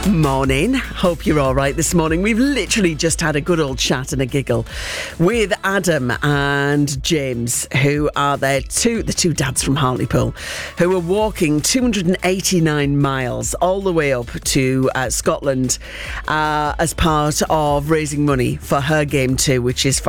Morning. Hope you're all right this morning. We've literally just had a good old chat and a giggle with Adam and James, who are the two dads from Hartlepool, who are walking 289 miles all the way up to Scotland as part of raising money for her game too, which is